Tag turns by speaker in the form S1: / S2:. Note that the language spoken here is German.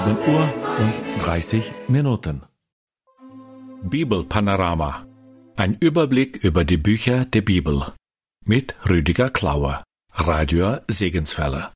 S1: 7:30 Bibelpanorama. Ein Überblick über die Bücher der Bibel. Mit Rüdiger Klauer, Radio Segenswelle.